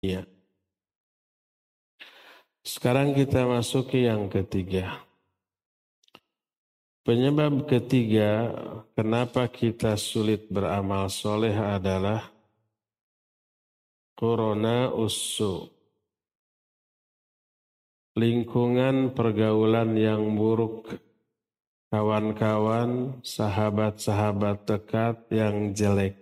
Ya. Sekarang kita masuk ke yang ketiga. Penyebab ketiga kenapa kita sulit beramal soleh adalah corona ussu. Lingkungan pergaulan yang buruk, kawan-kawan, sahabat-sahabat dekat yang jelek.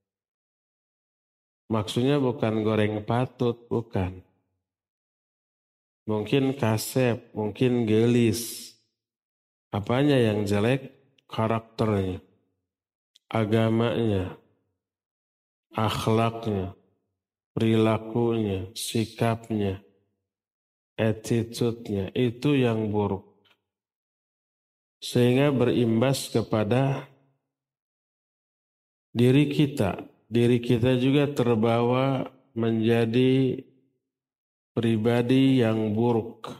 Maksudnya bukan goreng patut, bukan. Mungkin kasep, mungkin gelis. Apanya yang jelek? Karakternya, agamanya, akhlaknya, perilakunya, sikapnya, attitude-nya. Itu yang buruk. Sehingga berimbas kepada diri kita. Diri kita juga terbawa menjadi pribadi yang buruk.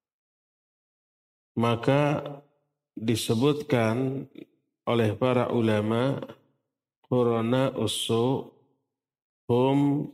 Maka disebutkan oleh para ulama, qurana ussu hum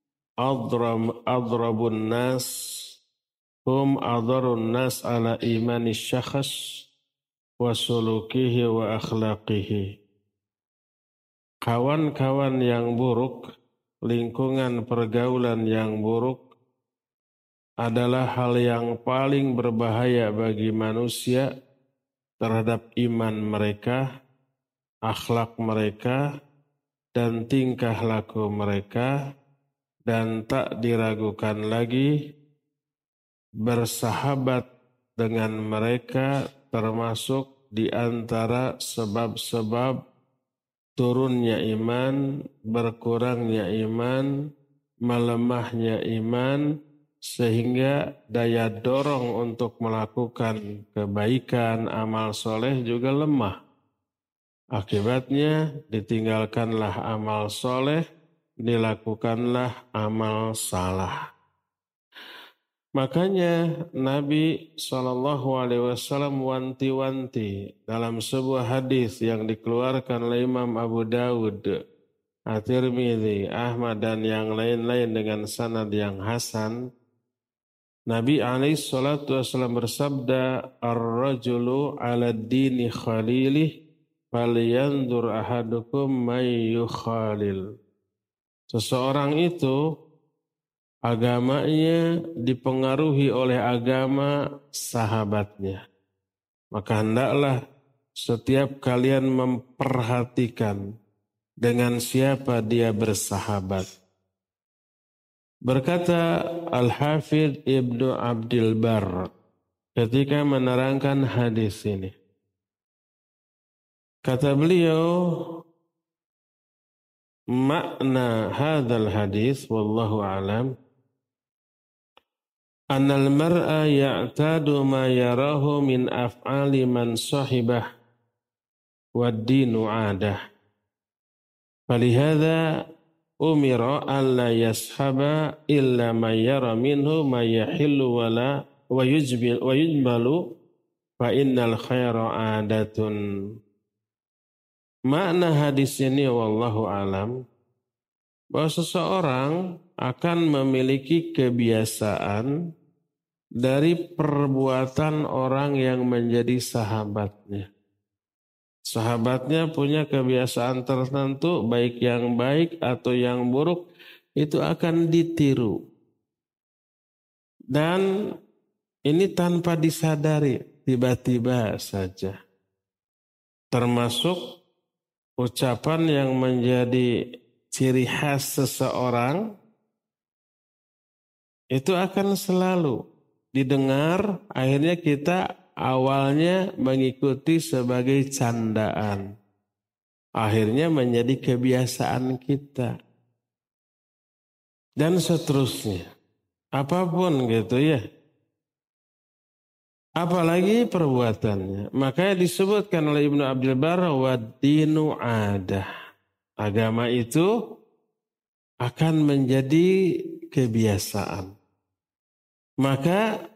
adrabun nas, hum adarun nas ala imani syakhs wa sulukihi wa akhlaqihi. Kawan-kawan yang buruk, lingkungan pergaulan yang buruk adalah hal yang paling berbahaya bagi manusia terhadap iman mereka, akhlak mereka, dan tingkah laku mereka, dan tak diragukan lagi bersahabat dengan mereka termasuk di antara sebab-sebab turunnya iman, berkurangnya iman, melemahnya iman, sehingga daya dorong untuk melakukan kebaikan, amal soleh juga lemah. Akibatnya ditinggalkanlah amal soleh, dilakukanlah amal salah. Makanya Nabi SAW wanti-wanti dalam sebuah hadis yang dikeluarkan oleh Imam Abu Dawud, At-Tirmidzi, Ahmad dan yang lain-lain dengan sanad yang hasan. Nabi SAW bersabda, "Ar-rajulu 'ala dini khalilih, falyanzur ahadukum may yukhalil." Seseorang itu agamanya dipengaruhi oleh agama sahabatnya. Maka hendaklah setiap kalian memperhatikan dengan siapa dia bersahabat. Berkata Al-Hafidh Ibnu Abdul Barr ketika menerangkan hadis ini. Kata beliau, makna hadzal hadis wallahu alam, annal mar'a ya'tadu ma yarahu min af'ali man sahibah wad dinu 'adah. Falihadza umira alla yashaba illa ma yara minhu ma yahillu wa yujmalu fa innal khaira 'adatun. Makna hadis ini wallahu alam, bahwa seseorang akan memiliki kebiasaan dari perbuatan orang yang menjadi sahabatnya. Sahabatnya punya kebiasaan tertentu, baik yang baik atau yang buruk, itu akan ditiru. Dan ini tanpa disadari, tiba-tiba saja. Termasuk ucapan yang menjadi ciri khas seseorang, itu akan selalu didengar, akhirnya kita awalnya mengikuti sebagai candaan. Akhirnya menjadi kebiasaan kita. Dan seterusnya. Apapun gitu ya. Apalagi perbuatannya. Makanya disebutkan oleh Ibnu Abdul Barr, wad-dinu 'adah. Agama itu akan menjadi kebiasaan. Maka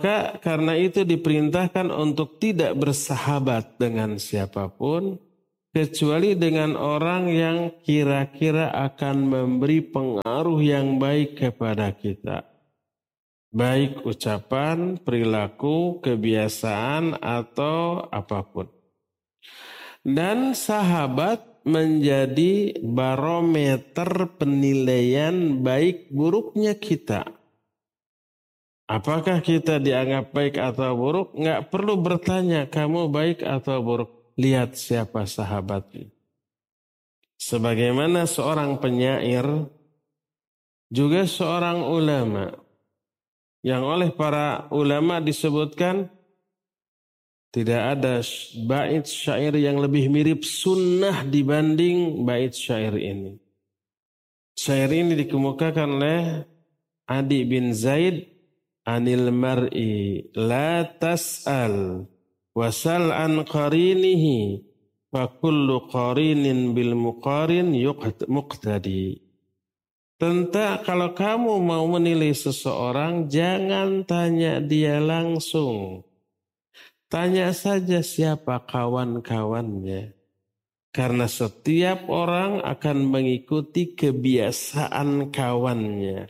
karena itu diperintahkan untuk tidak bersahabat dengan siapapun, kecuali dengan orang yang kira-kira akan memberi pengaruh yang baik kepada kita. Baik ucapan, perilaku, kebiasaan, atau apapun. Dan sahabat menjadi barometer penilaian baik buruknya kita. Apakah kita dianggap baik atau buruk? Nggak perlu bertanya kamu baik atau buruk. Lihat siapa sahabatnya. Sebagaimana seorang penyair, juga seorang ulama. Yang oleh para ulama disebutkan, tidak ada bait syair yang lebih mirip sunnah dibanding bait syair ini. Syair ini dikemukakan oleh Adi bin Zaid, anil mar'i la tas'al wasal an qarinihi fa kullu qarinin bil muqarin muqtadi. Tentang kalau kamu mau menilai seseorang, jangan tanya dia langsung. Tanya saja siapa kawan-kawannya. Karena setiap orang akan mengikuti kebiasaan kawannya.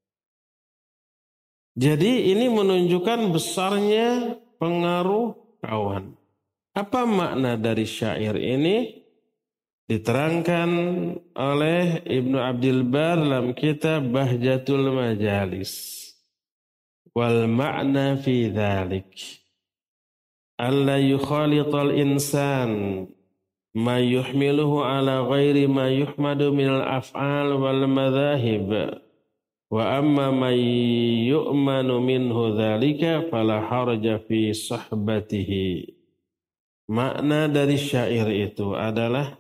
Jadi ini menunjukkan besarnya pengaruh kawan. Apa makna dari syair ini? Diterangkan oleh Ibnu Abdul Bar dalam kitab Bahjatul Majalis. Wal ma'na fi dhalik alla yukhalital insan ma yuhmiluhu ala ghairi ma yuhmadu minal af'al wal madhahib. Wa amma man yu'manu minhu dhalika fala harja fi sahbatihi. Makna dari syair itu adalah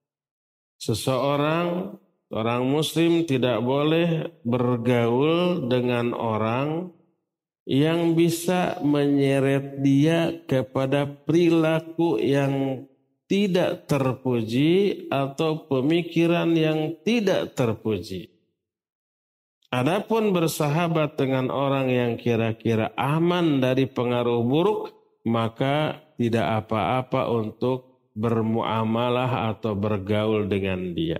orang muslim tidak boleh bergaul dengan orang yang bisa menyeret dia kepada perilaku yang tidak terpuji atau pemikiran yang tidak terpuji. Adapun bersahabat dengan orang yang kira-kira aman dari pengaruh buruk, maka tidak apa-apa untuk bermuamalah atau bergaul dengan dia.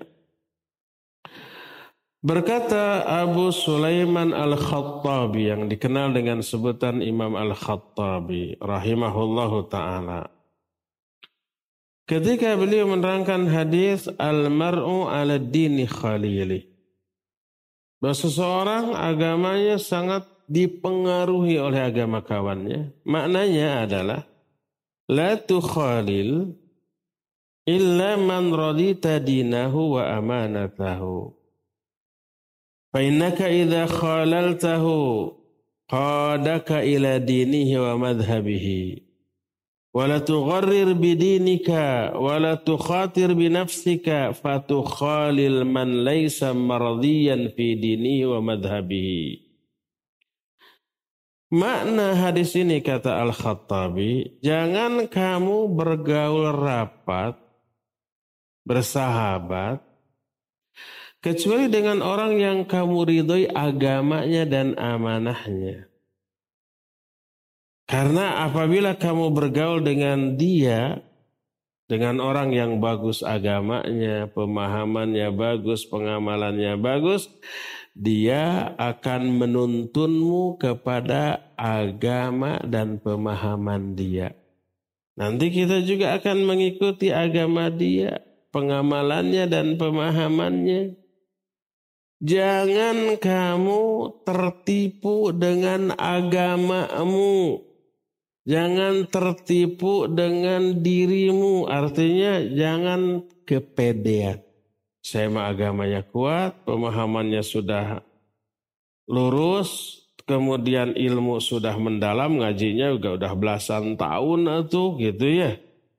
Berkata Abu Sulaiman Al-Khattabi yang dikenal dengan sebutan Imam Al-Khattabi rahimahullahu ta'ala. Ketika beliau menerangkan hadis al-mar'u ala dini khalili. Bahwa seseorang agamanya sangat dipengaruhi oleh agama kawannya. Maknanya adalah la tukhalil illa man radita dinahu wa amanatahu. Fa innaka idza khalaltahu qadaka ila dinihi wa madhhabihi. Wa la tugharrir bidinika wa la tukhatir binafsika fatukhalil man laysa mardiyan fi dinihi wa madhhabihi. Makna hadis ini kata Al-Khattabi, jangan kamu bergaul rapat, bersahabat, kecuali dengan orang yang kamu ridhoi agamanya dan amanahnya. Karena apabila kamu bergaul dengan dia, dengan orang yang bagus agamanya, pemahamannya bagus, pengamalannya bagus, dia akan menuntunmu kepada agama dan pemahaman dia. Nanti kita juga akan mengikuti agama dia, pengamalannya dan pemahamannya. Jangan kamu tertipu dengan agamamu. Jangan tertipu dengan dirimu. Artinya jangan kepedean. Saya mah agamanya kuat, pemahamannya sudah lurus, kemudian ilmu sudah mendalam, ngajinya juga udah belasan tahun atau gitu ya.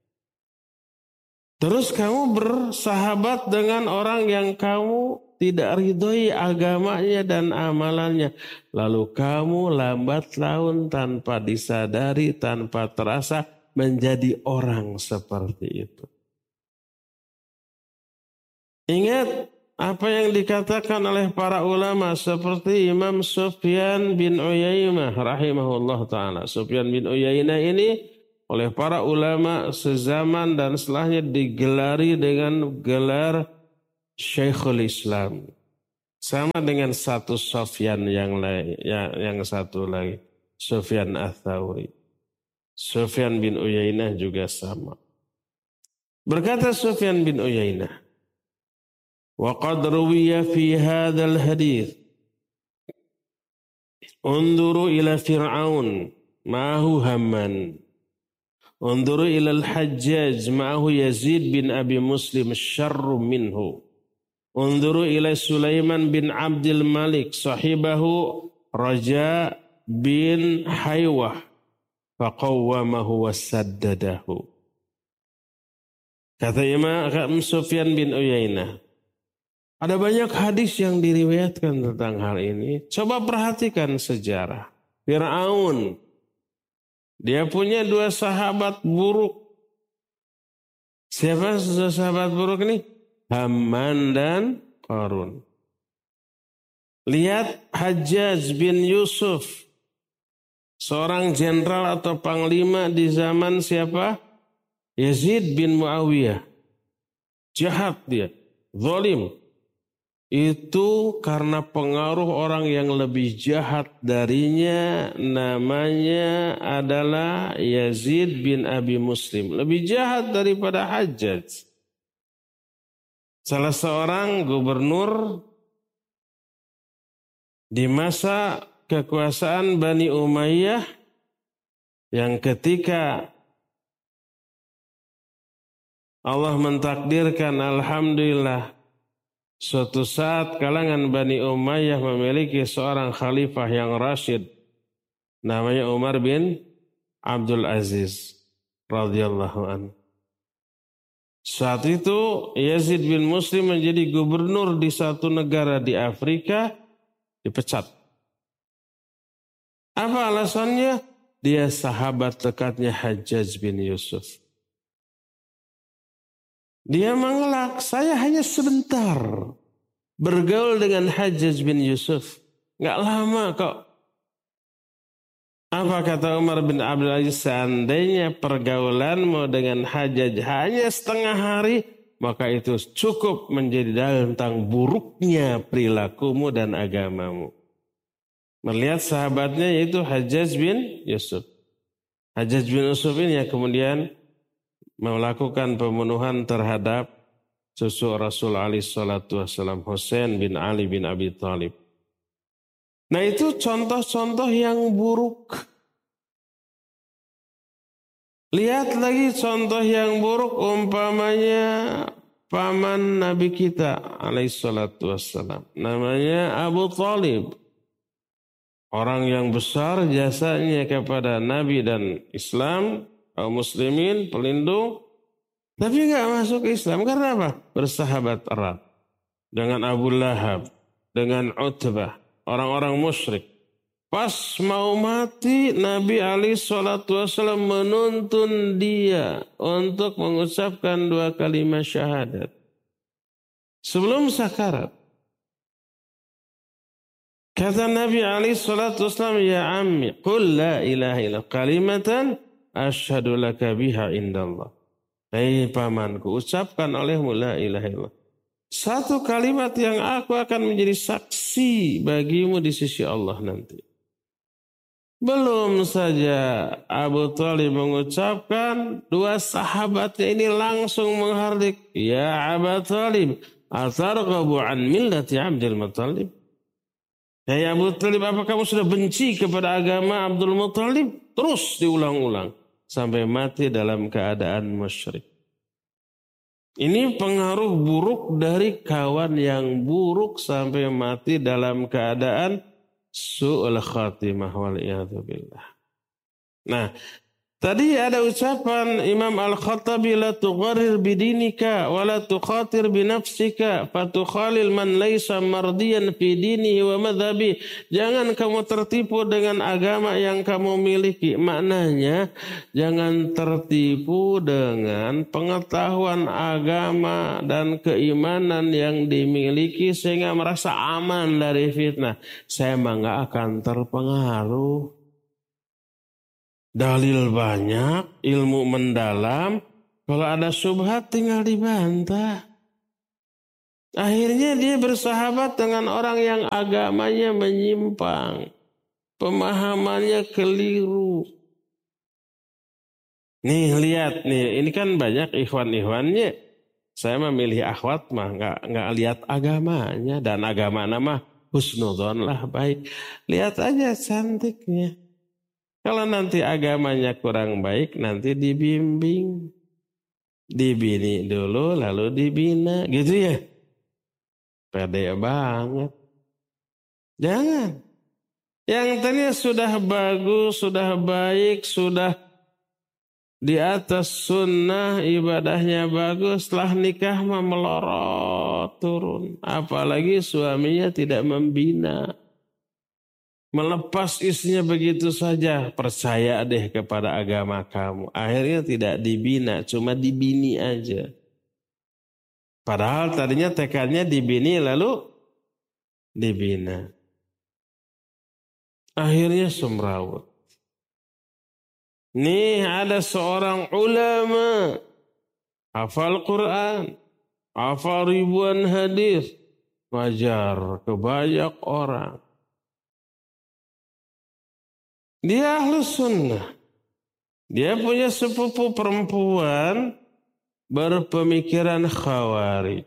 Terus kamu bersahabat dengan orang yang kamu tidak ridhoi agamanya dan amalannya. Lalu kamu lambat laun tanpa disadari, tanpa terasa menjadi orang seperti itu. Ingat apa yang dikatakan oleh para ulama seperti Imam Sufyan bin Uyainah rahimahullah ta'ala. Sufyan bin Uyainah ini oleh para ulama sezaman dan setelahnya digelari dengan gelar Syekhul Islam. Sama dengan satu Sufyan yang lain, yang satu lagi, Sufyan Ats-Tsauri. Sufyan bin Uyainah juga sama. Berkata Sufyan bin Uyainah, wa qad ruwiya fi hadzal hadits unzuru ila Fir'aun ma'ahu Hamman. Unzuru ila al-Hajjaj ma'ahu Yazid bin Abi Muslim syarru minhu. Unzuru ila Sulaiman bin Abdul Malik sahibahu Raja bin Haywah faqawwamahu wasaddadahu. Kata Imam Sufyan bin Uyainah, ada banyak hadis yang diriwayatkan tentang hal ini. Coba perhatikan sejarah. Fir'aun, dia punya dua sahabat buruk. Siapa sahabat buruk ini? Hamman dan Qarun. Lihat Hajjaj bin Yusuf, seorang jenderal atau panglima di zaman siapa? Yazid bin Muawiyah. Jahat dia, zalim. Itu karena pengaruh orang yang lebih jahat darinya, namanya adalah Yazid bin Abi Muslim. Lebih jahat daripada Hajjaj. Salah seorang gubernur di masa kekuasaan Bani Umayyah yang ketika Allah mentakdirkan, alhamdulillah, suatu saat kalangan Bani Umayyah memiliki seorang khalifah yang rasyid, namanya Umar bin Abdul Aziz radhiyallahu anhu. Saat itu Yazid bin Muslim menjadi gubernur di satu negara di Afrika, dipecat. Apa alasannya? Dia sahabat dekatnya Hajjaj bin Yusuf. Dia mengelak, saya hanya sebentar bergaul dengan Hajjaj bin Yusuf. Nggak lama kok. Apa kata Umar bin Abdul Aziz? Seandainya pergaulanmu dengan Hajjaj hanya setengah hari, maka itu cukup menjadi dalil tentang buruknya perilakumu dan agamamu. Melihat sahabatnya yaitu Hajjaj bin Yusuf. Hajjaj bin Yusuf ini yang kemudian melakukan pembunuhan terhadap cucu Rasul alaihi salatu wassalam, Husain bin Ali bin Abi Thalib. Nah, itu contoh-contoh yang buruk. Lihat lagi contoh yang buruk, umpamanya paman Nabi kita alaihi salatu wassalam, namanya Abu Thalib. Orang yang besar jasanya kepada Nabi dan Islam, kaum muslimin, pelindung, tapi nggak masuk Islam. Karena apa? Bersahabat erat dengan Abu Lahab, dengan Utbah, orang-orang musyrik. Pas mau mati, Nabi alaihi salatu wassalam menuntun dia untuk mengucapkan 2 kalimat syahadat sebelum sakarat. Kata Nabi alaihi salatu wassalam, ya ammi, qul la ilaha illallah kalimatan asyhadu laka biha indallah. Hei pamanku, ucapkan olehmu la ilaha illallah. Satu kalimat yang aku akan menjadi saksi bagimu di sisi Allah nanti. Belum saja Abu Thalib mengucapkan, 2 sahabatnya ini langsung menghardik. Ya Abu Thalib, atarghabu an millati Abdul Muttalib? Hei Abu Thalib, apa kamu sudah benci kepada agama Abdul Muttalib? Terus diulang-ulang sampai mati dalam keadaan musyrik. Ini pengaruh buruk dari kawan yang buruk sampai mati dalam keadaan su'ul khatimah wal'iyadzubillah. Nah, tadi ada ucapan Imam Al-Khattabi, la tugharir bidinika wa la tukhatir binafsika fatukhalil man laysa mardiyan fi dinihi wa madhabi. Jangan kamu tertipu dengan agama yang kamu miliki. Maknanya jangan tertipu dengan pengetahuan agama dan keimanan yang dimiliki sehingga merasa aman dari fitnah. Saya mah nggak akan terpengaruh. dalil banyak, ilmu mendalam. Kalau ada syubhat tinggal dibantah. Akhirnya dia bersahabat dengan orang yang agamanya menyimpang. Pemahamannya keliru. Nih lihat nih, ini kan banyak ikhwan-ikhwannya. Saya memilih akhwat mah nggak lihat agamanya, dan agama nama husnudzon lah baik. Lihat aja cantiknya. Kalau nanti agamanya kurang baik, nanti dibimbing. Dibini dulu lalu dibina, gitu ya. Pede banget. Jangan. Yang tadinya sudah bagus, sudah baik, sudah di atas sunnah, ibadahnya bagus, setelah nikah mah melorot turun. Apalagi suaminya tidak membina. Melepas istrinya begitu saja, percaya deh kepada agama kamu. Akhirnya tidak dibina, cuma dibini aja. Padahal tadinya tekadnya dibini lalu dibina. Akhirnya semrawut. Nih ada seorang ulama, hafal Quran, hafal ribuan hadis, ngajar ke banyak orang. Dia ahlu sunnah. Dia punya sepupu perempuan berpemikiran khawarij.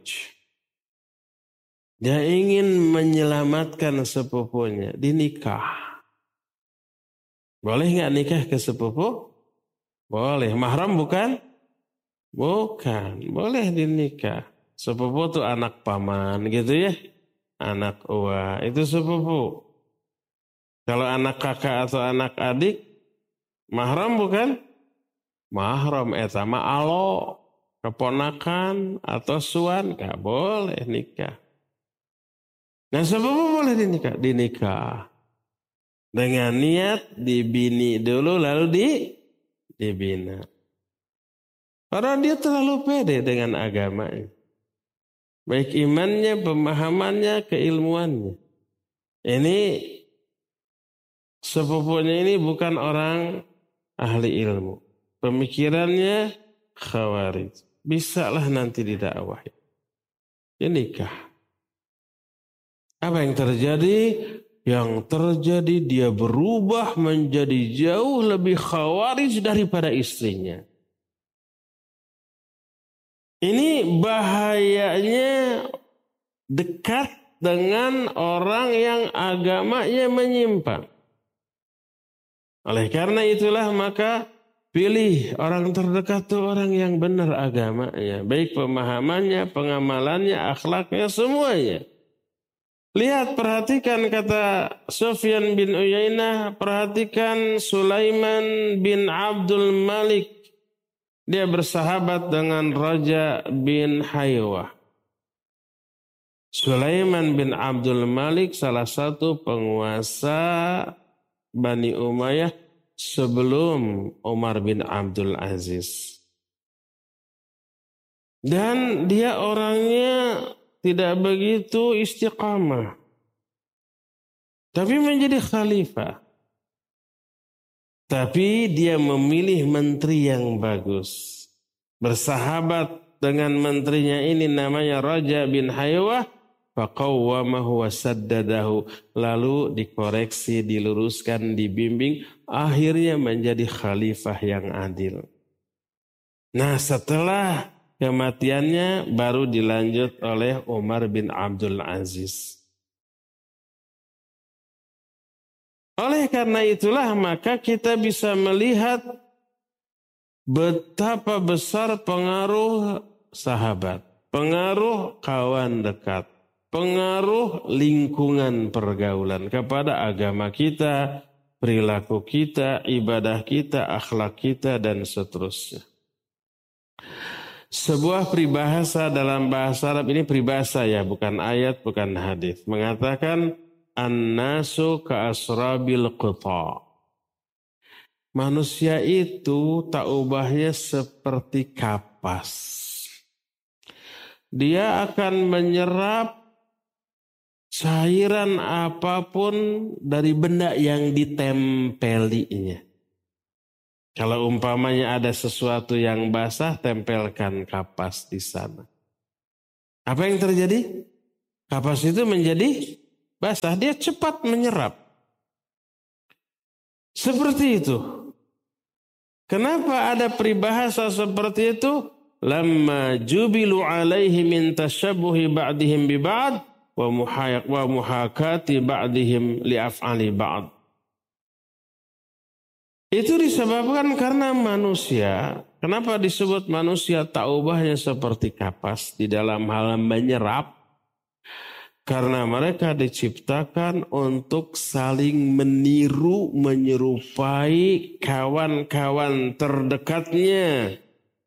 Dia ingin menyelamatkan sepupunya, dinikah. Boleh nggak nikah ke sepupu? Boleh. Mahram bukan? Bukan. Boleh dinikah. Sepupu itu anak paman gitu ya. Anak uwa itu sepupu. Kalau anak kakak atau anak adik, mahram bukan? Mahram sama alo, keponakan atau suan, gak boleh nikah. Nah sepupu boleh dinikah. Dengan niat dibini dulu lalu dibina. Karena dia terlalu pede dengan agamanya. Baik imannya, pemahamannya, keilmuannya. Ini sepupunya ini bukan orang ahli ilmu. Pemikirannya khawarij. Bisalah nanti didakwahi. Dia nikah. Apa yang terjadi? Yang terjadi dia berubah menjadi jauh lebih khawarij daripada istrinya. Ini bahayanya dekat dengan orang yang agamanya menyimpang. Oleh karena itulah maka pilih orang terdekat itu orang yang benar agamanya. Baik pemahamannya, pengamalannya, akhlaknya, semuanya. Lihat, perhatikan kata Sufyan bin Uyainah, perhatikan Sulaiman bin Abdul Malik. Dia bersahabat dengan Raja bin Haywah. Sulaiman bin Abdul Malik salah satu penguasa Bani Umayyah sebelum Umar bin Abdul Aziz. Dan dia orangnya tidak begitu istiqamah. Tapi menjadi khalifah. Tapi dia memilih menteri yang bagus. Bersahabat dengan menterinya ini namanya Raja bin Haywah. Faqawwamahu wa saddadahu. Lalu dikoreksi, diluruskan, dibimbing. Akhirnya menjadi khalifah yang adil. Nah setelah kematiannya baru dilanjut oleh Umar bin Abdul Aziz. Oleh karena itulah maka kita bisa melihat betapa besar pengaruh sahabat, pengaruh kawan dekat, pengaruh lingkungan pergaulan kepada agama kita, perilaku kita, ibadah kita, akhlak kita, dan seterusnya. Sebuah peribahasa dalam bahasa Arab, ini peribahasa ya, bukan ayat, bukan hadis, mengatakan an-nasu ka'asrabil qita. Manusia itu tak ubahnya seperti kapas. Dia akan menyerap cairan apapun dari benda yang ditempelinya. Kalau umpamanya ada sesuatu yang basah, tempelkan kapas di sana. Apa yang terjadi? Kapas itu menjadi basah, dia cepat menyerap. Seperti itu. Kenapa ada peribahasa seperti itu? Lamma jubilu alaihi min tashabbuhi ba'dihim bi ba'd wa muhakati ba'dihim li af'ali ba'd. Itu disebabkan karena manusia. Kenapa disebut manusia tak ubahnya seperti kapas di dalam hal menyerap? Karena mereka diciptakan untuk saling meniru, menyerupai kawan-kawan terdekatnya.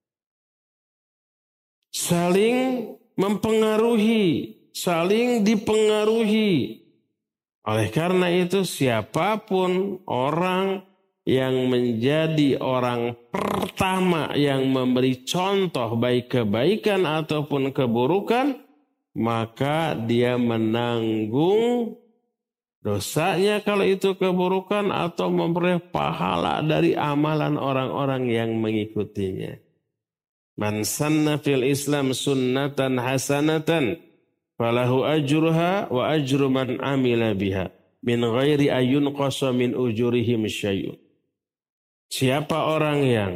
Saling mempengaruhi, saling dipengaruhi. Oleh karena itu siapapun orang yang menjadi orang pertama yang memberi contoh baik kebaikan ataupun keburukan, maka dia menanggung dosanya kalau itu keburukan atau memperoleh pahala dari amalan orang-orang yang mengikutinya. Man sanna fil Islam sunnatan hasanatan falahu ajruha wa ajru man amila biha min ghairi ayun qasa min ujurihim syai'un. Siapa orang yang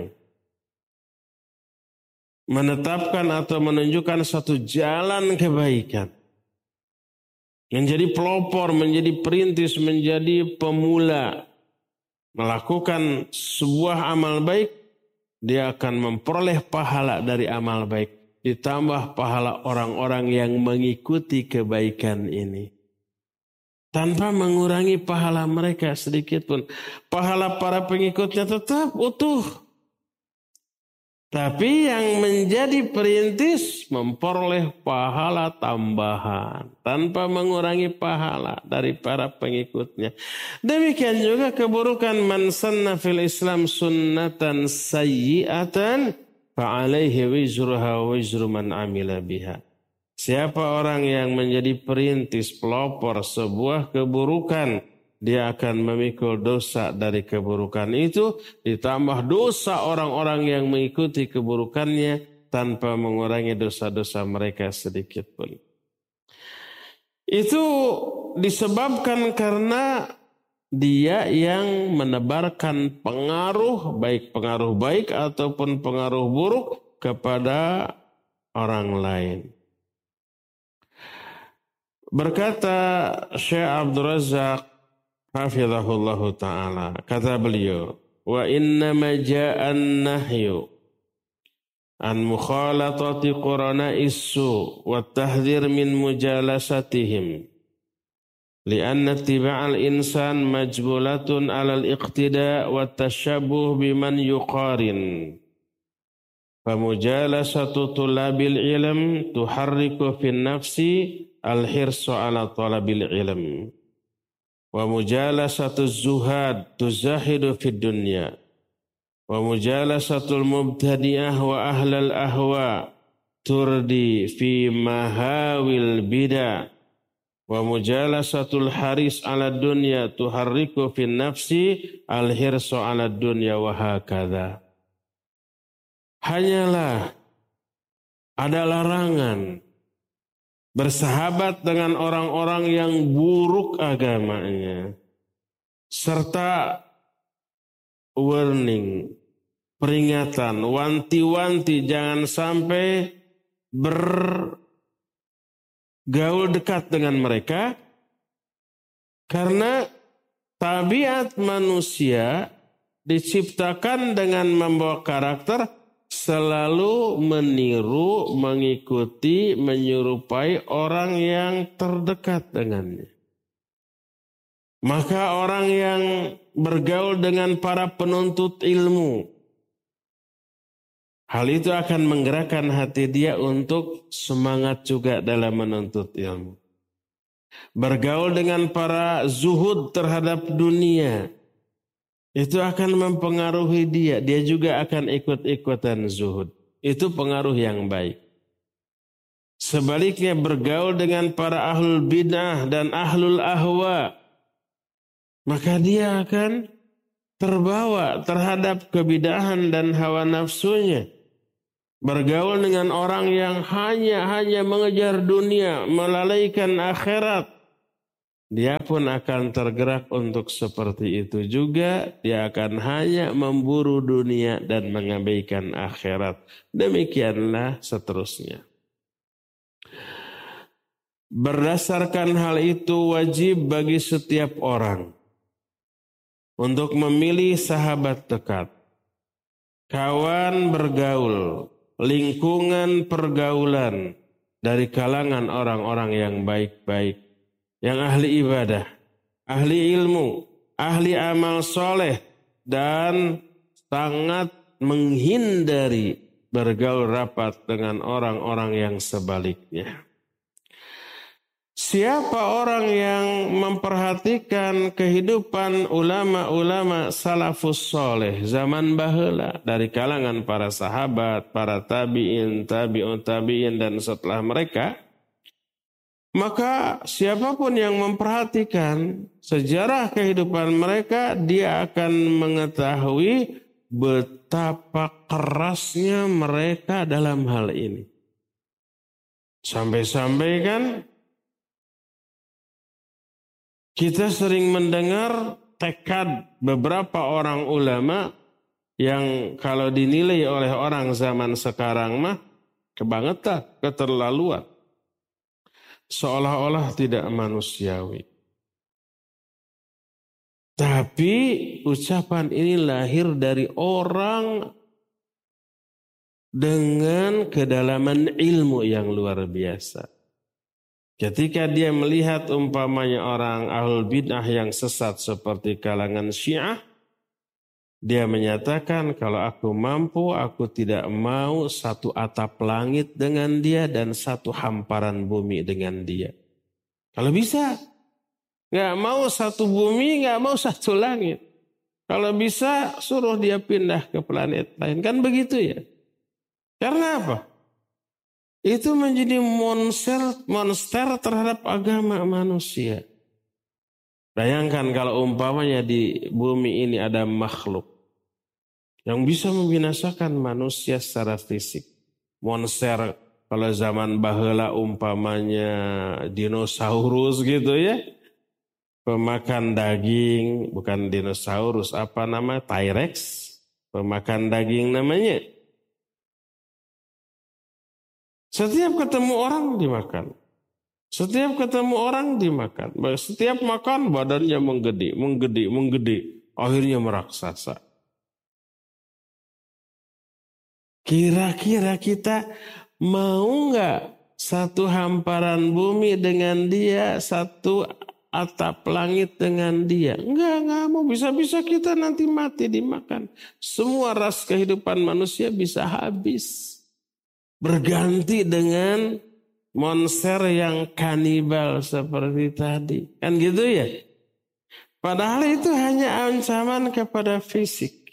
menetapkan atau menunjukkan satu jalan kebaikan, menjadi pelopor, menjadi perintis, menjadi pemula, melakukan sebuah amal baik, dia akan memperoleh pahala dari amal baik, ditambah pahala orang-orang yang mengikuti kebaikan ini. Tanpa mengurangi pahala mereka sedikit pun. Pahala para pengikutnya tetap utuh. Tapi yang menjadi perintis memperoleh pahala tambahan. Tanpa mengurangi pahala dari para pengikutnya. Demikian juga keburukan man sanna fil Islam sunnatan sayyi'atan fa'alaihi wizruha wa wizru man amila biha. Siapa orang yang menjadi perintis, pelopor sebuah keburukan, dia akan memikul dosa dari keburukan itu, ditambah dosa orang-orang yang mengikuti keburukannya tanpa mengurangi dosa-dosa mereka sedikit pun. Itu disebabkan karena dia yang menebarkan pengaruh, baik pengaruh baik ataupun pengaruh buruk kepada orang lain. Berkata Syekh Abdul Razak hafizahullahu ta'ala, kata beliau, wa innama ja'an nahyu an mukhalatati qurana'is su' wa tahdhir min mujalasatihim li'anna ittiba'al insan majbulatun 'alal iqtida' wa tashabbuh biman yuqarin. Famujalasatu tulabil ilm tuharriku fin nafsi al-hirsu ala talabil ilm. Wa mujalasatu zuhad tuzahidu fid dunya. Wa mujalasatul mubtadi'ah wa ahlal ahwa turdi fi mahawil bida. Wa mujalasatul haris ala dunya tuharriku fin nafsi al-hirsu ala dunya wa hakadha. Hanyalah ada larangan bersahabat dengan orang-orang yang buruk agamanya, serta warning, peringatan, wanti-wanti jangan sampai bergaul dekat dengan mereka, karena tabiat manusia diciptakan dengan membawa karakter selalu meniru, mengikuti, menyerupai orang yang terdekat dengannya. Maka orang yang bergaul dengan para penuntut ilmu, hal itu akan menggerakkan hati dia untuk semangat juga dalam menuntut ilmu. Bergaul dengan para zuhud terhadap dunia, itu akan mempengaruhi dia. Dia juga akan ikut-ikutan zuhud. Itu pengaruh yang baik. Sebaliknya bergaul dengan para ahlul bid'ah dan ahlul ahwa, maka dia akan terbawa terhadap kebidahan dan hawa nafsunya. Bergaul dengan orang yang hanya mengejar dunia, melalaikan akhirat. Dia pun akan tergerak untuk seperti itu juga. Dia akan hanya memburu dunia dan mengabaikan akhirat. Demikianlah seterusnya. Berdasarkan hal itu wajib bagi setiap orang untuk memilih sahabat dekat, kawan bergaul, lingkungan pergaulan dari kalangan orang-orang yang baik-baik, yang ahli ibadah, ahli ilmu, ahli amal soleh, dan sangat menghindari bergaul rapat dengan orang-orang yang sebaliknya. Siapa orang yang memperhatikan kehidupan ulama-ulama salafus soleh zaman baheula dari kalangan para sahabat, para tabi'in, tabi'in dan setelah mereka, maka siapapun yang memperhatikan sejarah kehidupan mereka, dia akan mengetahui betapa kerasnya mereka dalam hal ini. Sampai-sampai kan kita sering mendengar tekad beberapa orang ulama yang kalau dinilai oleh orang zaman sekarang mah kebangetan, keterlaluan. Seolah-olah tidak manusiawi. Tapi ucapan ini lahir dari orang dengan kedalaman ilmu yang luar biasa. Ketika dia melihat umpamanya orang ahlul bid'ah yang sesat seperti kalangan Syiah, dia menyatakan kalau aku mampu, aku tidak mau satu atap langit dengan dia dan satu hamparan bumi dengan dia. Kalau bisa, nggak mau satu bumi, nggak mau satu langit. Kalau bisa, suruh dia pindah ke planet lain. Kan begitu ya? Karena apa? Itu menjadi monster terhadap agama manusia. Bayangkan kalau umpamanya di bumi ini ada makhluk yang bisa membinasakan manusia secara fisik. Monster kalau zaman baheula umpamanya dinosaurus gitu ya. Pemakan daging, bukan dinosaurus, apa nama? T-Rex. Pemakan daging namanya. Setiap ketemu orang dimakan. Setiap ketemu orang dimakan. Setiap makan badannya menggede. Akhirnya meraksasa. Kira-kira kita mau nggak satu hamparan bumi dengan dia, satu atap langit dengan dia? Enggak mau. Bisa-bisa kita nanti mati dimakan. Semua ras kehidupan manusia bisa habis. Berganti dengan monster yang kanibal seperti tadi. Kan gitu ya? Padahal itu hanya ancaman kepada fisik.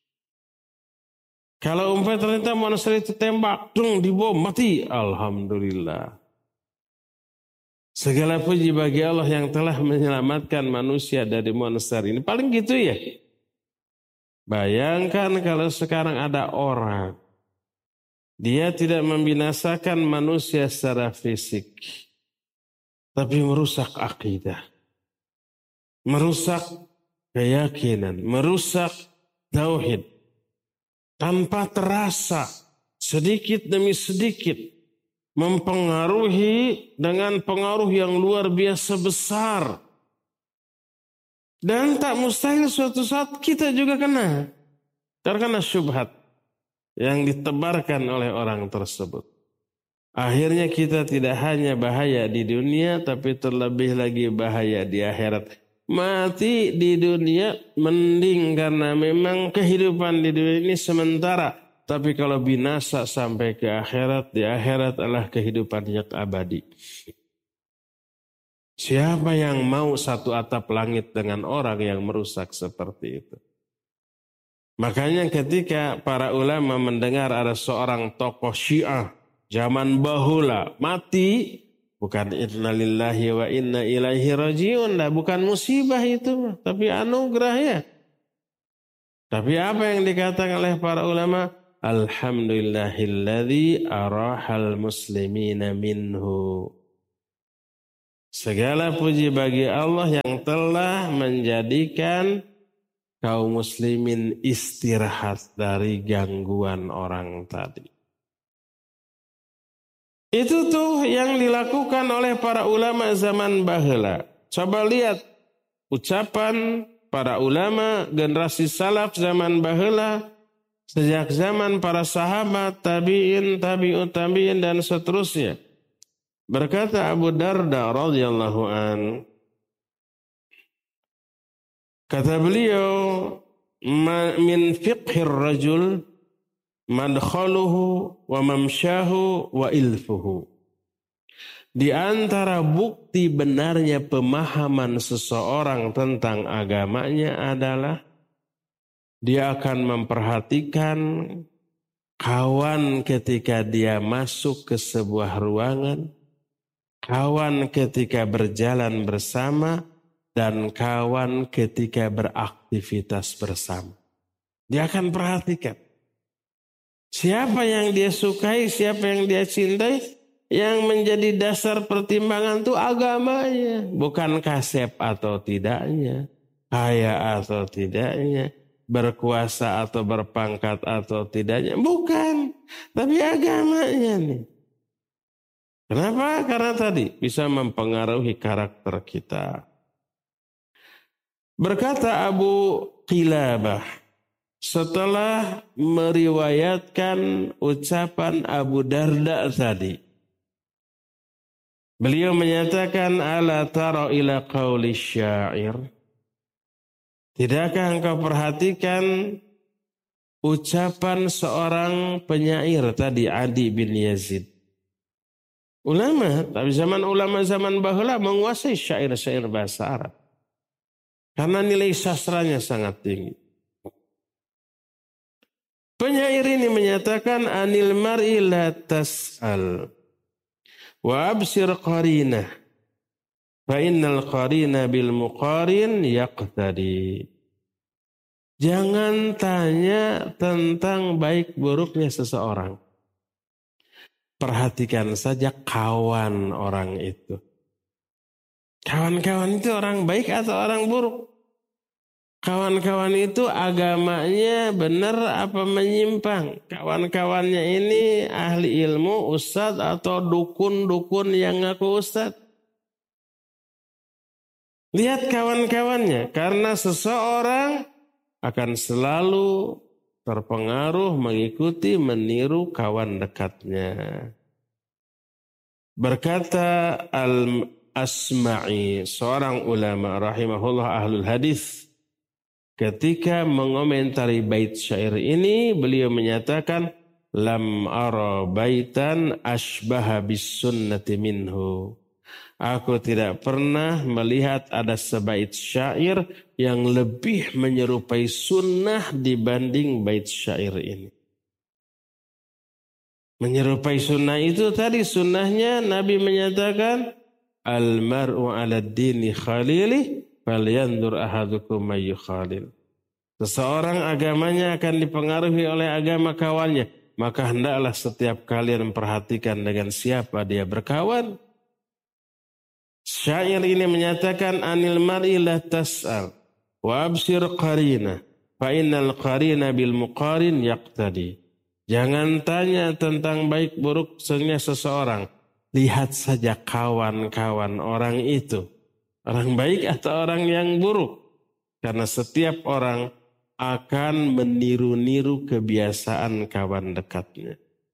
Kalau ternyata monster itu tembak, dibom, mati. Alhamdulillah. Segala puji bagi Allah yang telah menyelamatkan manusia dari monster ini. Paling gitu ya? Bayangkan kalau sekarang ada orang. Dia tidak membinasakan manusia secara fisik. Tapi merusak akidah. Merusak keyakinan. Merusak tauhid. Tanpa terasa. Sedikit demi sedikit. Mempengaruhi dengan pengaruh yang luar biasa besar. Dan tak mustahil suatu saat kita juga kena. Terkena syubhat yang ditebarkan oleh orang tersebut. Akhirnya kita tidak hanya bahaya di dunia, tapi terlebih lagi bahaya di akhirat. Mati di dunia mending karena memang kehidupan di dunia ini sementara. Tapi kalau binasa sampai ke akhirat, di akhirat adalah kehidupan yang abadi. Siapa yang mau satu atap langit dengan orang yang merusak seperti itu? Makanya ketika para ulama mendengar ada seorang tokoh Syiah zaman bahula mati, bukan innalillahi wa inna ilaihi rajiun lah, bukan musibah itu, tapi anugerah ya. Tapi apa yang dikatakan oleh para ulama? Alhamdulillahilladzi arahal muslimina minhu. Segala puji bagi Allah yang telah menjadikan kaum muslimin istirahat dari gangguan orang tadi. Itu tuh yang dilakukan oleh para ulama zaman baheula. Coba lihat ucapan para ulama generasi salaf zaman baheula. Sejak zaman para sahabat, tabi'in, tabi'ut tabi'in dan seterusnya. Berkata Abu Darda radhiyallahu an, kata beliau, min fiqhir rajul madkhaluhu wa mamsyahu wa ilfuhu. Di antara bukti benarnya pemahaman seseorang tentang agamanya adalah dia akan memperhatikan kawan ketika dia masuk ke sebuah ruangan, kawan ketika berjalan bersama, dan kawan ketika beraktivitas bersama. Dia akan perhatikan siapa yang dia sukai, siapa yang dia cintai. Yang menjadi dasar pertimbangan itu agamanya, bukan kasep atau tidaknya, kaya atau tidaknya, berkuasa atau berpangkat atau tidaknya, bukan, tapi agamanya nih. Kenapa? Karena tadi bisa mempengaruhi karakter kita. Berkata Abu Qilabah setelah meriwayatkan ucapan Abu Darda tadi, beliau menyatakan, ala tara ila qauli syair. Tidakkah engkau perhatikan ucapan seorang penyair tadi, Adi bin Yazid? Ulama, tapi ulama zaman bahula menguasai syair-syair bahasa Arab. Karena nilai sastranya sangat tinggi. Penyair ini menyatakan, anil mar'i la tas'al wa absir qarinah. Fa'innal qarina bil muqarin yaqtadi. Jangan tanya tentang baik buruknya seseorang. Perhatikan saja kawan orang itu. Kawan-kawan itu orang baik atau orang buruk? Kawan-kawan itu agamanya benar apa menyimpang? Kawan-kawannya ini ahli ilmu, ustadz atau dukun-dukun yang ngaku ustadz? Lihat kawan-kawannya, karena seseorang akan selalu terpengaruh, mengikuti, meniru kawan dekatnya. Berkata Al-Asma'i, seorang ulama rahimahullah ahlul hadis, ketika mengomentari bait syair ini, beliau menyatakan, lam ara baitan ashbaha bis sunnati minhu. Aku tidak pernah melihat ada sebait syair yang lebih menyerupai sunnah dibanding bait syair ini. Menyerupai sunnah itu tadi sunnahnya Nabi menyatakan, al-mar'u 'ala dini khalilih falyanzur ahadukum may yukhalil. Seseorang agamanya akan dipengaruhi oleh agama kawannya, maka hendaklah setiap kalian memperhatikan dengan siapa dia berkawan. Syair ini menyatakan, anil mar'i la tas'al wa absir qarina fa innal qarina bil muqarin yaqtadi. Jangan tanya tentang baik buruknya seseorang, lihat saja kawan-kawan orang itu, orang baik atau orang yang buruk, karena setiap orang akan meniru-niru kebiasaan kawan dekatnya.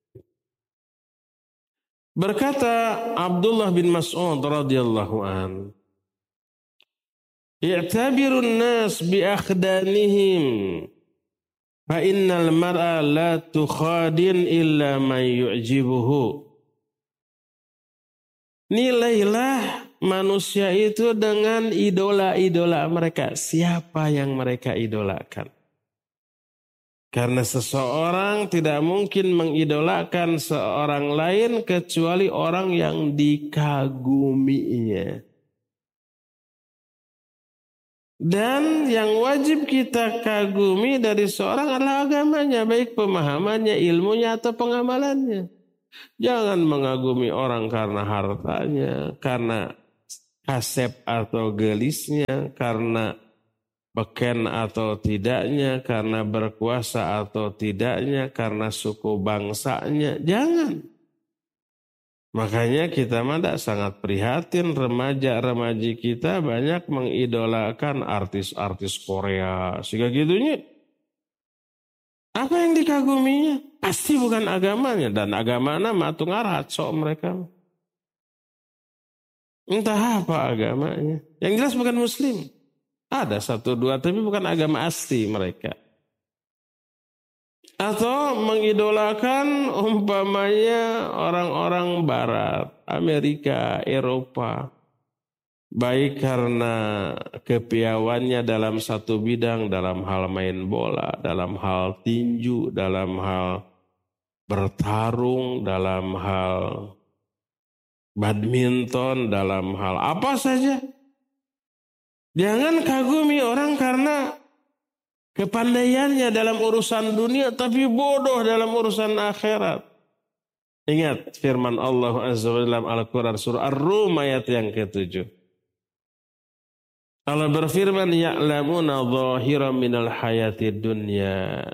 Berkata Abdullah bin Mas'ud radhiyallahu an, i'tabirun nas bi akhdanihim fa innal mar'a la tukhadin illa man yu'jibuhu. Nilailah manusia itu dengan idola-idola mereka, siapa yang mereka idolakan. Karena seseorang tidak mungkin mengidolakan seorang lain kecuali orang yang dikaguminya. Dan yang wajib kita kagumi dari seorang adalah agamanya, baik pemahamannya, ilmunya, atau pengamalannya. Jangan mengagumi orang karena hartanya, karena kasep atau gelisnya, karena beken atau tidaknya, karena berkuasa atau tidaknya, karena suku bangsanya. Jangan. Makanya kita sangat prihatin remaja-remaji kita banyak mengidolakan artis-artis Korea. Sehingga gitunya. Apa yang dikaguminya? Pasti bukan agamanya. Dan agamanya matung aratso mereka. Entah apa agamanya. Yang jelas bukan muslim. Ada 1-2 tapi bukan agama asli mereka. Atau mengidolakan umpamanya orang-orang barat, Amerika, Eropa. Baik karena kepiawannya dalam satu bidang, dalam hal main bola, dalam hal tinju, dalam hal bertarung, dalam hal badminton, dalam hal apa saja. Jangan kagumi orang karena kepandaiannya dalam urusan dunia tapi bodoh dalam urusan akhirat. Ingat firman Allah Azza wa Jalla dalam Al-Quran surah Ar-Rum ayat yang ke-7. Allah berfirman, ya'lamuna zahiran minal hayati dunya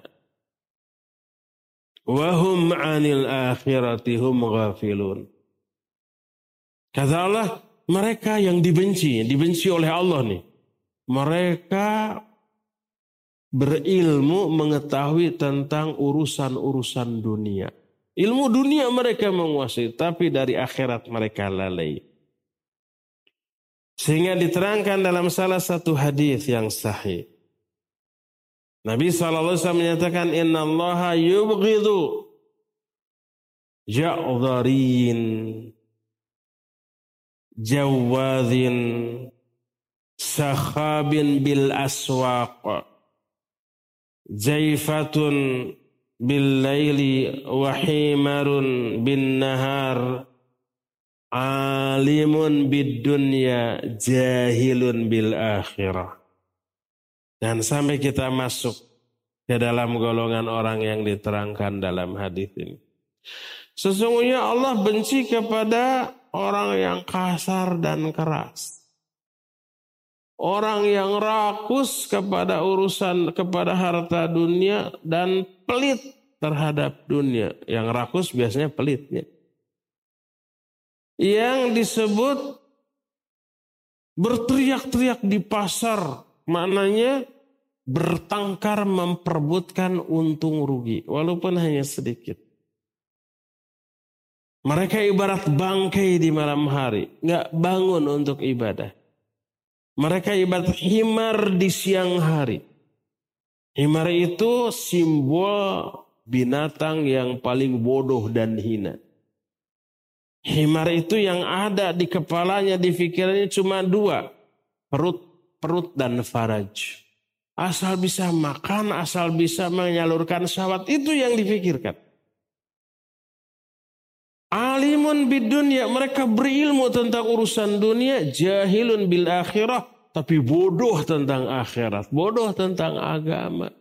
wa hum 'anil akhirati hum ghafilun. Kata Allah, mereka yang dibenci oleh Allah nih. Mereka berilmu mengetahui tentang urusan-urusan dunia. Ilmu dunia mereka menguasai, tapi dari akhirat mereka lalai. Sehingga diterangkan dalam salah satu hadis yang sahih. Nabi SAW menyatakan, Inna allaha yubghidu ja'dharin jawadhin sakhabin bil aswaq. Jaifatun bil laili wa himarun bin nahar alimun bid dunya jahilun bil akhirah. Dan sampai kita masuk ke dalam golongan orang yang diterangkan dalam hadis ini. Sesungguhnya Allah benci kepada orang yang kasar dan keras. Orang yang rakus kepada harta dunia dan pelit terhadap dunia. Yang rakus biasanya pelitnya. Yang disebut berteriak-teriak di pasar, maknanya bertengkar memperebutkan untung rugi, walaupun hanya sedikit. Mereka ibarat bangkai di malam hari, nggak bangun untuk ibadah. Mereka ibarat himar di siang hari. Himar itu simbol binatang yang paling bodoh dan hina. Himar itu yang ada di kepalanya, di pikirannya cuma 2. Perut dan faraj. Asal bisa makan, asal bisa menyalurkan syahwat, itu yang dipikirkan. Alimun bid dunya, mereka berilmu tentang urusan dunia, jahilun bil akhirah, tapi bodoh tentang akhirat, bodoh tentang agama.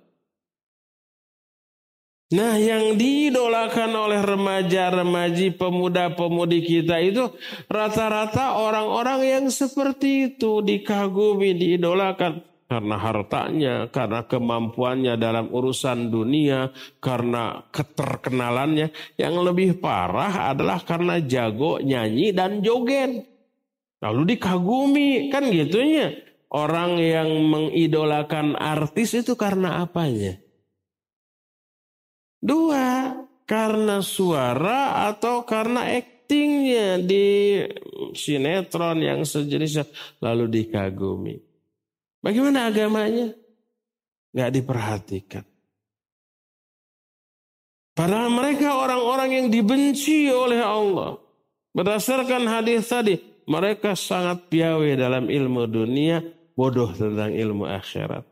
Nah, yang diidolakan oleh remaja-remaji, pemuda-pemudi kita itu rata-rata orang-orang yang seperti itu, dikagumi, diidolakan. Karena hartanya, karena kemampuannya dalam urusan dunia, karena keterkenalannya. Yang lebih parah adalah karena jago nyanyi dan joget. Lalu dikagumi, kan gitunya. Orang yang mengidolakan artis itu karena apanya? 2, karena suara atau karena aktingnya di sinetron yang sejenisnya. Lalu dikagumi. Bagaimana agamanya? Gak diperhatikan. Padahal mereka orang-orang yang dibenci oleh Allah. Berdasarkan hadis tadi, mereka sangat piawai dalam ilmu dunia, bodoh tentang ilmu akhirat.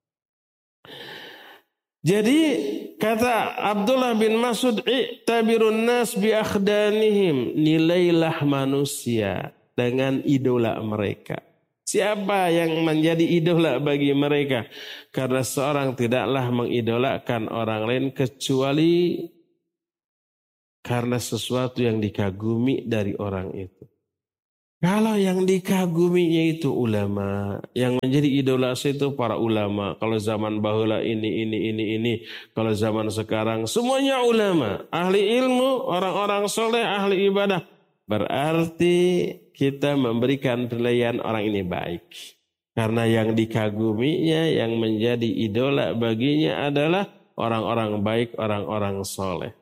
Jadi kata Abdullah bin Mas'ud, i'tabirun nas bi akhdanihim, nilailah manusia dengan idola mereka. Siapa yang menjadi idola bagi mereka? Karena seorang tidaklah mengidolakan orang lain kecuali karena sesuatu yang dikagumi dari orang itu. Kalau yang dikaguminya itu ulama, yang menjadi idola itu para ulama. Kalau zaman bahula ini. Kalau zaman sekarang semuanya ulama, ahli ilmu, orang-orang soleh, ahli ibadah. Berarti kita memberikan penilaian orang ini baik. Karena yang dikaguminya, yang menjadi idola baginya adalah orang-orang baik, orang-orang soleh.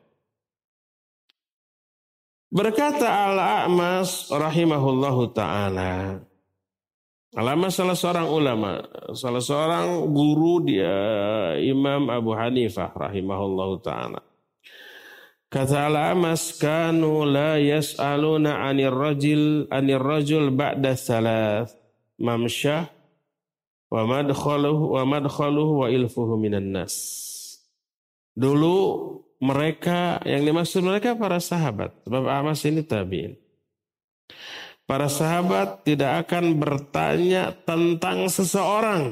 Berkata Al-A'mas rahimahullahu ta'ala. Al-A'mas salah seorang ulama, salah seorang guru dia Imam Abu Hanifah rahimahullahu ta'ala. Kata Al-A'mas, kanu la yas'aluna 'anir rajul ba'da thalath mamsyah wa madkhaluhu wa ilfuhu minan nas. Dulu mereka, yang dimaksud mereka para sahabat. Sebab A'mas ini tabi'in. Para sahabat tidak akan bertanya tentang seseorang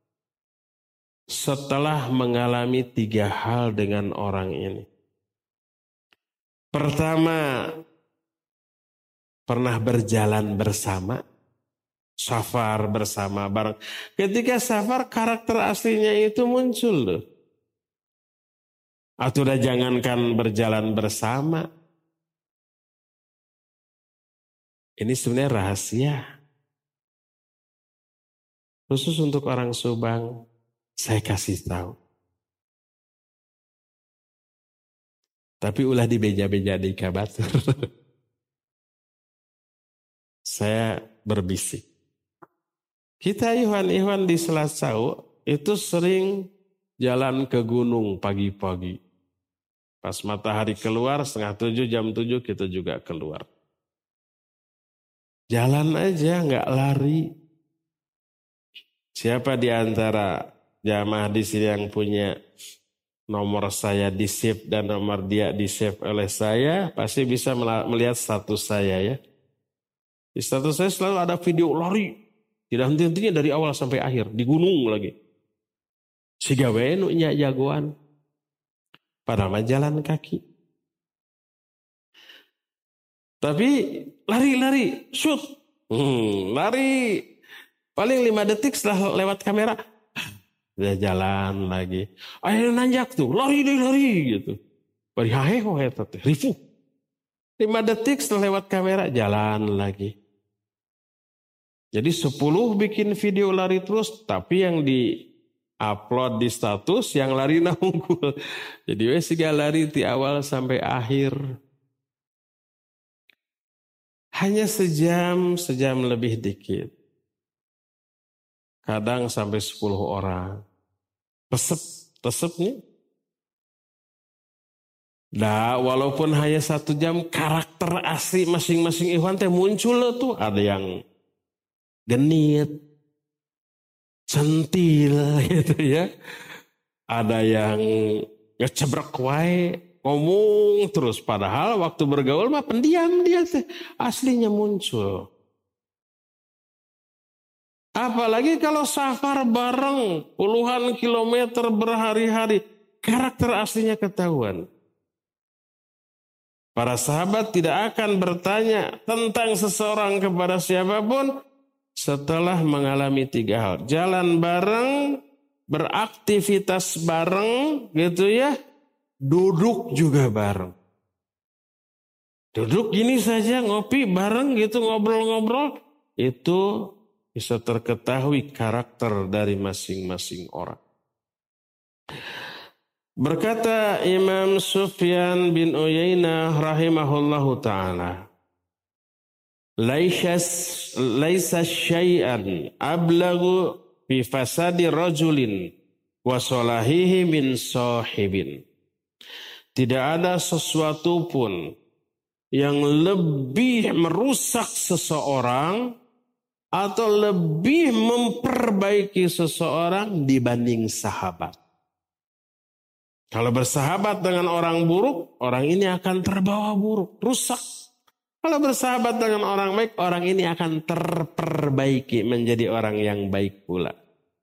setelah mengalami 3 hal dengan orang ini. Pertama, pernah berjalan bersama, safar bersama bareng. Ketika safar, karakter aslinya itu muncul loh. Atau udah jangankan berjalan bersama. Ini sebenarnya rahasia. Khusus untuk orang Subang, saya kasih tahu. Tapi ulah dibeja-beja di kabatur. Saya berbisik. Kita ikhwan di Selasau itu sering jalan ke gunung pagi-pagi. Pas matahari keluar 6:30 jam 7 kita juga keluar. Jalan aja nggak lari. Siapa di antara jamaah di sini yang punya nomor saya di save dan nomor dia di save oleh saya, pasti bisa melihat status saya ya. Di status saya selalu ada video lari. Tidak henti-hentinya dari awal sampai akhir. Di gunung lagi. Siga we nu nya jagoan. Padahal jalan kaki. Tapi lari, shoot. Lari. Paling 5 detik setelah lewat kamera. Udah jalan lagi. Ayo nanjak tuh. Lari gitu. Bari haheho eta teh. Rifu. 5 detik setelah lewat kamera. Jalan lagi. Jadi 10 bikin video lari terus. Tapi yang di upload di status yang lari unggul. Jadi wes siga lari di awal sampai akhir. Hanya sejam lebih dikit. Kadang sampai 10 orang. Resepnya. Nah, walaupun hanya 1 jam, karakter asli masing-masing ikhwan teh muncul tuh. Ada yang genit, centil gitu ya. Ada yang ngecebrek wae, ngomong terus. Padahal waktu bergaul mah pendiam dia teh. Aslinya muncul. Apalagi kalau safar bareng puluhan kilometer berhari-hari. Karakter aslinya ketahuan. Para sahabat tidak akan bertanya tentang seseorang kepada siapapun setelah mengalami 3 hal. Jalan bareng, beraktivitas bareng gitu ya. Duduk juga bareng. Duduk gini saja ngopi bareng gitu ngobrol-ngobrol. Itu bisa terketahui karakter dari masing-masing orang. Berkata Imam Sufyan bin Uyainah rahimahullahu ta'ala. Laisa syai'an ablagu fi fasadi rajulin wa salahihi min sahibin. Tidak ada sesuatu pun yang lebih merusak seseorang atau lebih memperbaiki seseorang dibanding sahabat. Kalau bersahabat dengan orang buruk, orang ini akan terbawa buruk, rusak. Kalau bersahabat dengan orang baik, orang ini akan terperbaiki menjadi orang yang baik pula.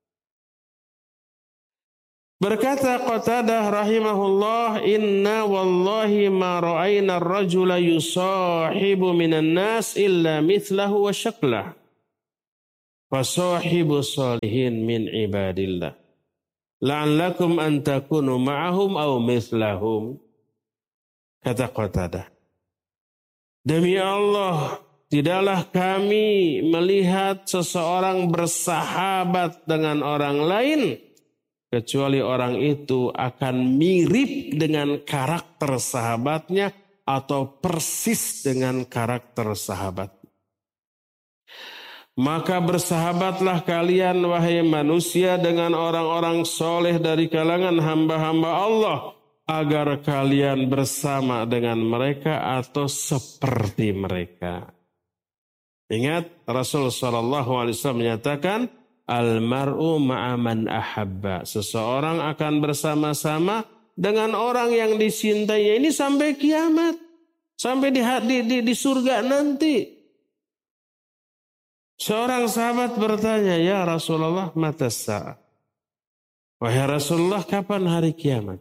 Berkata Qatadah rahimahullah, inna wallahi ma ra'ayna ar-rajula yusahibu minan nas illa mithlahu wa syaklah. Fasahibu salihin min ibadillah. La'allakum an takunu ma'ahum aw mithlahum. Kata Qatadah, demi Allah, tidaklah kami melihat seseorang bersahabat dengan orang lain kecuali orang itu akan mirip dengan karakter sahabatnya atau persis dengan karakter sahabat. Maka bersahabatlah kalian wahai manusia dengan orang-orang soleh dari kalangan hamba-hamba Allah agar kalian bersama dengan mereka atau seperti mereka. Ingat Rasul SAW menyatakan al-mar'u ma'aman ahabba. Seseorang akan bersama-sama dengan orang yang disintainya. Ini sampai kiamat. Sampai di surga nanti. Seorang sahabat bertanya, ya Rasulullah, mata sa'ah. Wahai Rasulullah, kapan hari kiamat?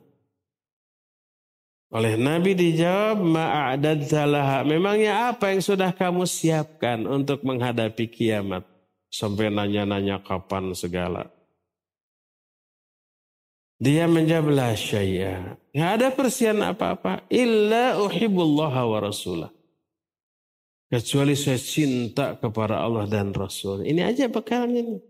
Oleh Nabi dijawab, ma'adadta laha. Memangnya apa yang sudah kamu siapkan untuk menghadapi kiamat? Sampai nanya-nanya kapan segala. Dia menjawab, la syai'a. Nggak ada persiapan apa-apa. Illa uhibbullaha wa rasulah. Kecuali saya cinta kepada Allah dan Rasul. Ini aja bekalnya ini.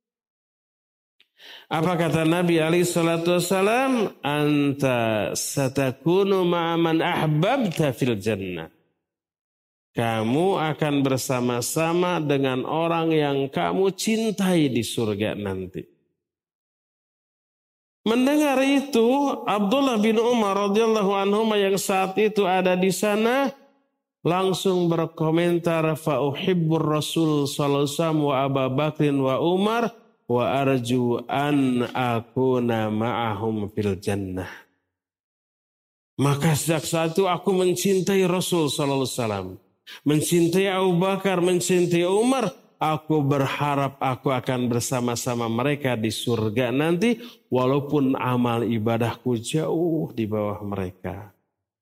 Apa kata Nabi SAW? Anta satakunu ma'aman ahbabta fil jannah. Kamu akan bersama-sama dengan orang yang kamu cintai di surga nanti. Mendengar itu, Abdullah bin Umar radhiyallahu anhu yang saat itu ada di sana langsung berkomentar, fa uhibbur Rasul sallallahu alaihi wasallam wa Abu Bakrin wa Umar wa arju an akuna ma'ahum fil jannah. Maka sejak saat itu aku mencintai Rasul sallallahu alaihi wasallam, mencintai Abu Bakar, mencintai Umar. Aku berharap aku akan bersama-sama mereka di surga nanti walaupun amal ibadahku jauh di bawah mereka.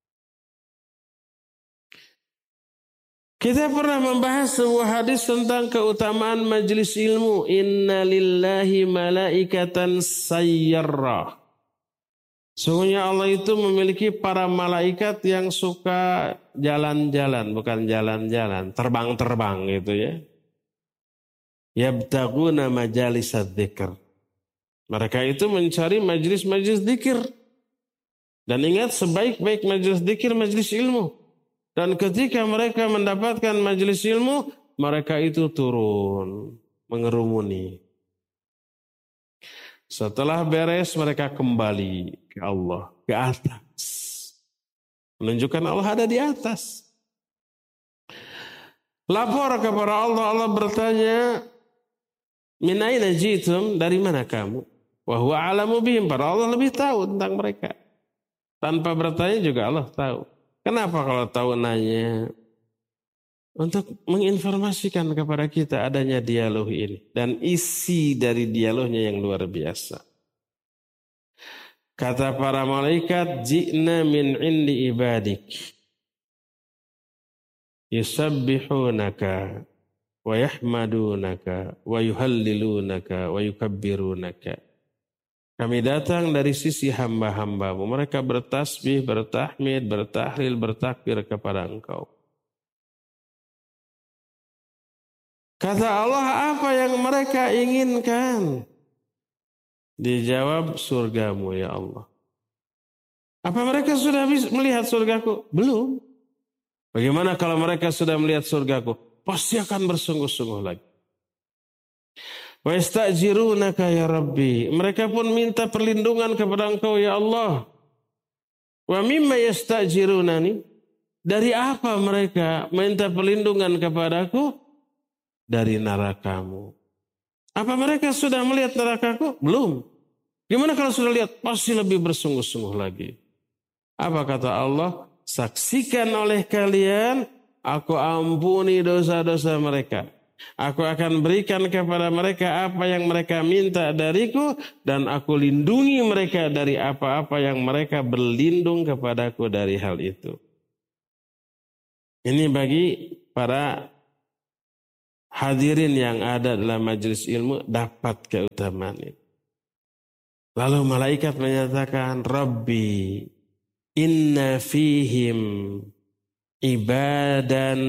Kita pernah membahas sebuah hadis tentang keutamaan majelis ilmu. Inna lillahi malaikatan sayyarrah. Sungguhnya Allah itu memiliki para malaikat yang suka jalan-jalan, bukan jalan-jalan, terbang-terbang gitu ya. Yabtaguna majalisad dzikr. Mereka itu mencari majelis-majelis dzikir. Dan ingat, sebaik-baik majelis dzikir majelis ilmu. Dan ketika mereka mendapatkan majelis ilmu, mereka itu turun, mengerumuni. Setelah beres, mereka kembali ke Allah, ke atas. Menunjukkan Allah ada di atas. Lapor kepada Allah, Allah bertanya, min aina jitum, dari mana kamu? Wa huwa a'lamu bihim, para Allah lebih tahu tentang mereka. Tanpa bertanya juga Allah tahu. Kenapa kalau tahu nanya? Untuk menginformasikan kepada kita adanya dialog ini. Dan isi dari dialognya yang luar biasa. Kata para malaikat, ji'na min indi ibadik. Yusabbihunaka wa yahmadunaka wa yuhallilunaka wa yukabbirunaka. Kami datang dari sisi hamba-hambamu. Mereka bertasbih, bertahmid, bertahlil, bertakbir kepada engkau. Kata Allah, apa yang mereka inginkan? Dijawab, surgamu ya Allah. Apa mereka sudah melihat surgaku? Belum. Bagaimana kalau mereka sudah melihat surgaku? Pasti akan bersungguh-sungguh lagi. Wa yastajirunaka ya Rabbi. Mereka pun minta perlindungan kepada engkau ya Allah. Wa mimma yastajirunani. Dari apa mereka minta perlindungan kepadaku? Dari nerakamu. Apa mereka sudah melihat nerakaku? Belum. Gimana kalau sudah lihat? Pasti lebih bersungguh-sungguh lagi. Apa kata Allah? Saksikan oleh kalian aku ampuni dosa-dosa mereka. Aku akan berikan kepada mereka apa yang mereka minta dariku, dan aku lindungi mereka dari apa-apa yang mereka berlindung kepadaku dari hal itu. Ini bagi para hadirin yang ada dalam majelis ilmu dapat keutamaan itu. Lalu malaikat menyatakan, Rabbi, inna fihim ibadan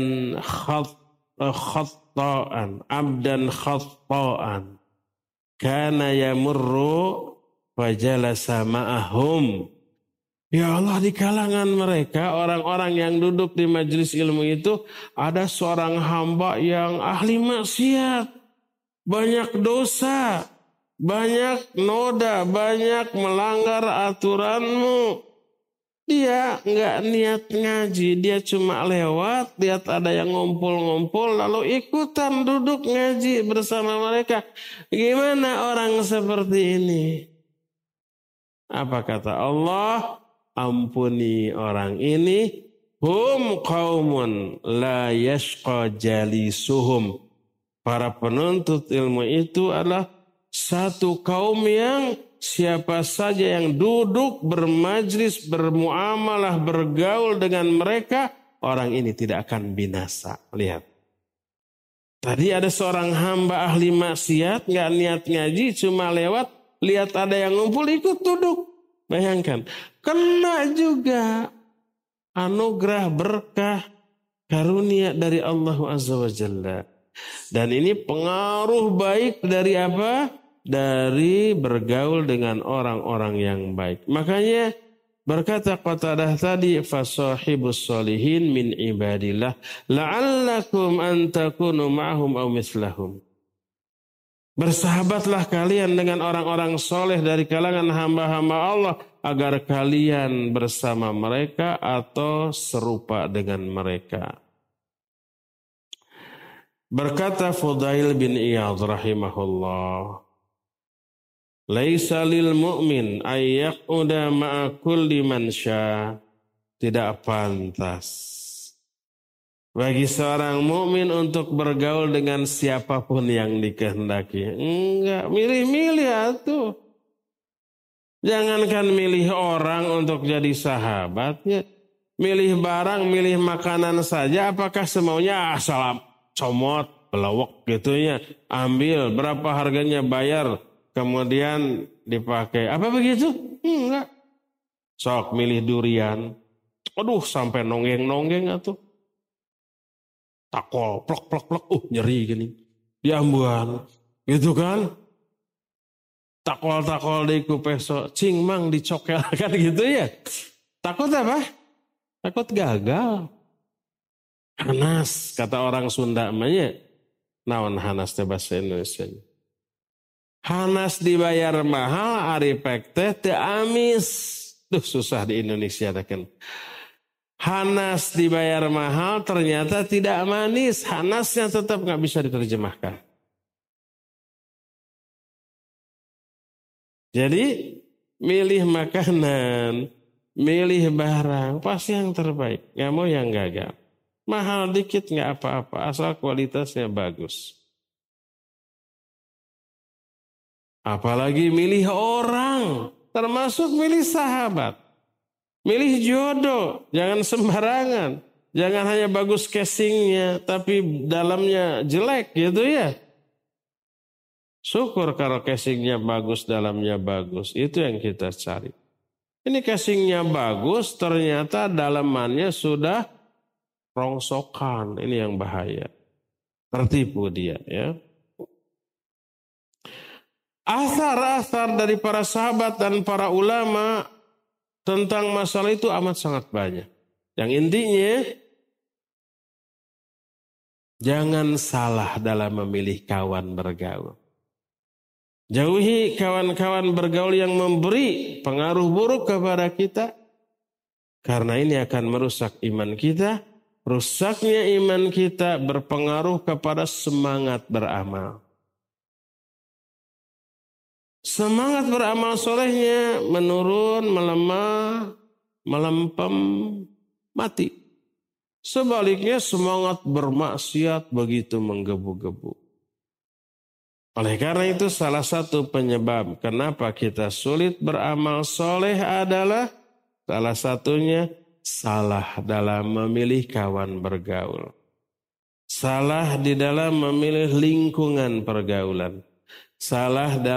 khatta'an, abdan khatta'an, kana yamurru fajalasa ma'ahum. Ya Allah, di kalangan mereka, orang-orang yang duduk di majelis ilmu itu, ada seorang hamba yang ahli maksiat, banyak dosa, banyak noda, banyak melanggar aturanmu. Dia nggak niat ngaji, dia cuma lewat, lihat ada yang ngumpul-ngumpul, lalu ikutan duduk ngaji bersama mereka. Gimana orang seperti ini? Apa kata Allah? Ampuni orang ini. Hum qaumun la yashqa jalisuhum. Para penuntut ilmu itu adalah satu kaum yang siapa saja yang duduk bermajlis, bermuamalah, bergaul dengan mereka, orang ini tidak akan binasa. Lihat. Tadi ada seorang hamba ahli maksiat, nggak niat ngaji, cuma lewat, lihat ada yang ngumpul, ikut duduk. Bayangkan, kena juga anugerah berkah karunia dari Allah Azza wa Jalla. Dan ini pengaruh baik dari apa? Dari bergaul dengan orang-orang yang baik. Makanya berkata Qatadah tadi, fasahibus solihin min ibadillah la'allakum an takunu ma'hum aw mislahum. Bersahabatlah kalian dengan orang-orang soleh dari kalangan hamba-hamba Allah agar kalian bersama mereka atau serupa dengan mereka. Berkata Fudail bin Iyad rahimahullah, laisa lil mu'min ayyaquda ma'a kulli man syaa. Tidak pantas bagi seorang mukmin untuk bergaul dengan siapapun yang dikehendaki. Enggak, milih-milih atuh. Jangankan milih orang untuk jadi sahabatnya, milih barang, milih makanan saja, apakah semaunya asal comot, belawak gitu ya, ambil berapa harganya bayar, kemudian dipakai. Apa begitu? Enggak. Sok milih durian. Aduh, sampai nonggeng-nonggeng atuh. Takol, plok, nyeri gini. Diambuan, gitu kan? Takol di kupeso, cing mang dicokel kan gitu ya. Takut apa? Takut gagal. Hanas, kata orang Sunda namanya. Naon hanas teh bahasa Indonesia. Hanas dibayar mahal, ari pek teh teu amis. Duh, susah di Indonesia kan. Hanas dibayar mahal ternyata tidak manis. Hanasnya tetap nggak bisa diterjemahkan. Jadi milih makanan, milih barang pasti yang terbaik. Nggak mau yang gagal. Mahal dikit nggak apa-apa asal kualitasnya bagus. Apalagi milih orang, termasuk milih sahabat. Milih jodoh, jangan sembarangan. Jangan hanya bagus casingnya, tapi dalamnya jelek gitu ya. Syukur kalau casingnya bagus, dalamnya bagus. Itu yang kita cari. Ini casingnya bagus, ternyata dalamannya sudah rongsokan. Ini yang bahaya. Tertipu dia ya. Asar-asar dari para sahabat dan para ulama tentang masalah itu amat sangat banyak. Yang intinya, jangan salah dalam memilih kawan bergaul. Jauhi kawan-kawan bergaul yang memberi pengaruh buruk kepada kita. Karena ini akan merusak iman kita. Rusaknya iman kita berpengaruh kepada semangat beramal. Semangat beramal solehnya menurun, melemah, melempem, mati. Sebaliknya semangat bermaksiat begitu menggebu-gebu. Oleh karena itu salah satu penyebab kenapa kita sulit beramal soleh adalah salah satunya salah dalam memilih kawan bergaul. Salah di dalam memilih lingkungan pergaulan. Salah dalam